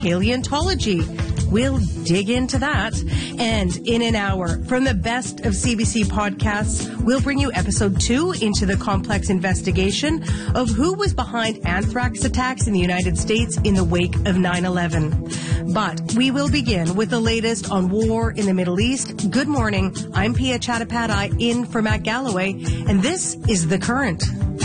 paleontology. We'll dig into that. And in an hour, from the best of CBC podcasts, we'll bring you episode 2 into the complex investigation of who was behind anthrax attacks in the United States in the wake of 9/11. But we will begin with the latest on war in the Middle East. Good morning. I'm Pia Chattopadhyay in for Matt Galloway, and this is The Current.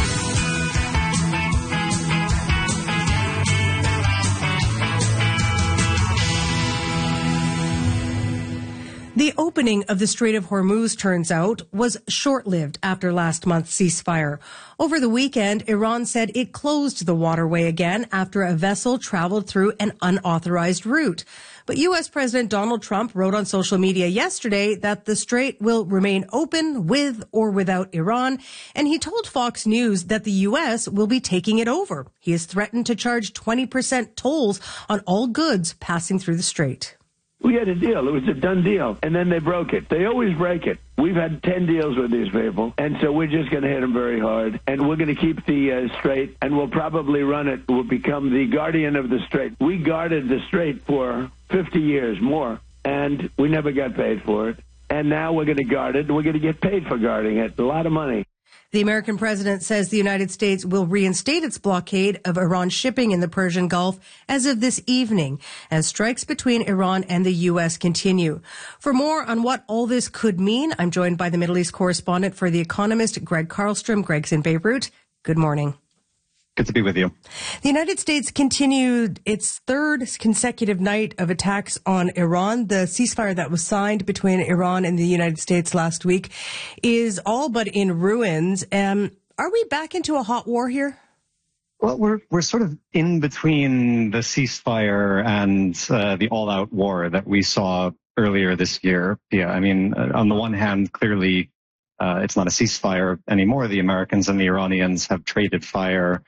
The opening of the Strait of Hormuz, turns out, was short-lived after last month's ceasefire. Over the weekend, Iran said it closed the waterway again after a vessel traveled through an unauthorized route. But U.S. President Donald Trump wrote on social media yesterday that the strait will remain open with or without Iran, and he told Fox News that the U.S. will be taking it over. He has threatened to charge 20% tolls on all goods passing through the strait. We had a deal. It was a done deal. And then they broke it. They always break it. We've had 10 deals with these people. And so we're just going to hit them very hard. And we're going to keep the strait. And we'll probably run it. We'll become the guardian of the strait. We guarded the strait for 50 years more. And we never got paid for it. And now we're going to guard it. And we're going to get paid for guarding it. A lot of money. The American president says the United States will reinstate its blockade of Iran shipping in the Persian Gulf as of this evening, as strikes between Iran and the U.S. continue. For more on what all this could mean, I'm joined by the Middle East correspondent for The Economist, Greg Carlstrom. Greg's in Beirut. Good morning. Good to be with you. The United States continued its third consecutive night of attacks on Iran. The ceasefire that was signed between Iran and the United States last week is all but in ruins. Are we back into a hot war here? Well, we're sort of in between the ceasefire and the all-out war that we saw earlier this year. Yeah, I mean, on the one hand, clearly it's not a ceasefire anymore. The Americans and the Iranians have traded fire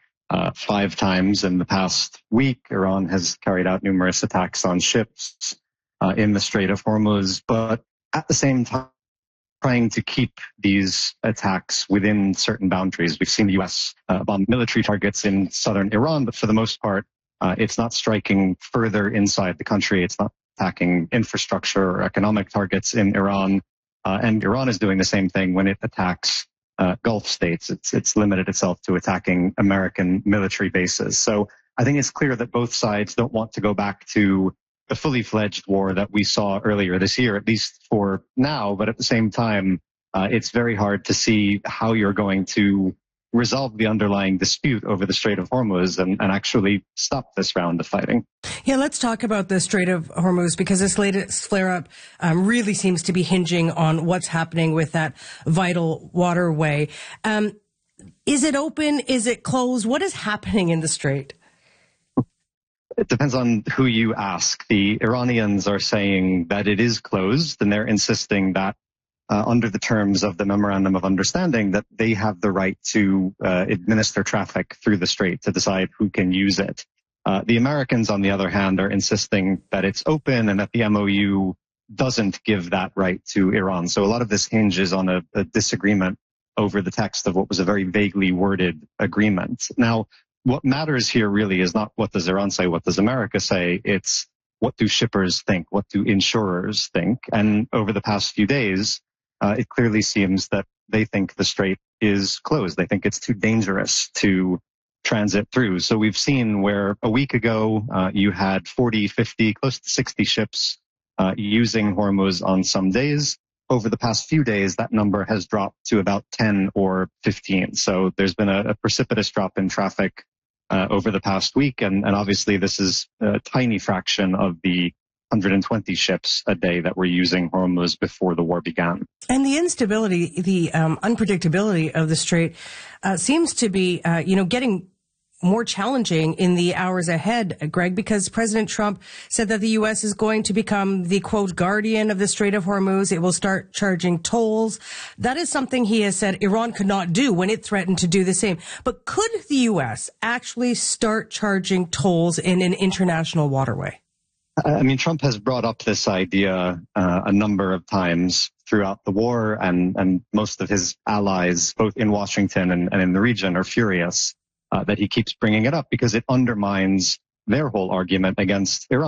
5 times in the past week. Iran has carried out numerous attacks on ships in the Strait of Hormuz, but at the same time, trying to keep these attacks within certain boundaries. We've seen the U.S. bomb military targets in southern Iran, but for the most part, it's not striking further inside the country. It's not attacking infrastructure or economic targets in Iran. And Iran is doing the same thing when it attacks Gulf states. It's limited itself to attacking American military bases. So I think it's clear that both sides don't want to go back to the fully fledged war that we saw earlier this year, at least for now. But at the same time, it's very hard to see how you're going to resolve the underlying dispute over the Strait of Hormuz and actually stop this round of fighting. Yeah, let's talk about the Strait of Hormuz, because this latest flare-up really seems to be hinging on what's happening with that vital waterway. Is it open? Is it closed? What is happening in the strait? It depends on who you ask. The Iranians are saying that it is closed, and they're insisting that under the terms of the Memorandum of Understanding that they have the right to administer traffic through the strait, to decide who can use it. The Americans, on the other hand, are insisting that it's open and that the MOU doesn't give that right to Iran. So a lot of this hinges on a disagreement over the text of what was a very vaguely worded agreement. Now, what matters here really is not what does Iran say, what does America say, it's what do shippers think, what do insurers think. And over the past few days, it clearly seems that they think the strait is closed. They think it's too dangerous to transit through. So we've seen where a week ago you had 40, 50, close to 60 ships using Hormuz on some days. Over the past few days, that number has dropped to about 10 or 15. So there's been a precipitous drop in traffic over the past week. And obviously this is a tiny fraction of the 120 ships a day that were using Hormuz before the war began. And the instability, the unpredictability of the strait seems to be, getting more challenging in the hours ahead, Greg, because President Trump said that the U.S. is going to become the, quote, guardian of the Strait of Hormuz. It will start charging tolls. That is something he has said Iran could not do when it threatened to do the same. But could the U.S. actually start charging tolls in an international waterway? I mean, Trump has brought up this idea a number of times throughout the war, and most of his allies, both in Washington and in the region, are furious that he keeps bringing it up because it undermines their whole argument against Iran.